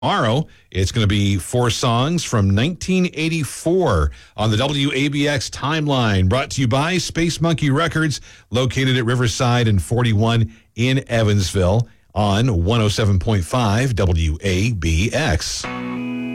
Tomorrow, it's going to be 4 songs from 1984 on the WABX timeline, brought to you by Space Monkey Records, located at Riverside and 41 in Evansville on 107.5 WABX.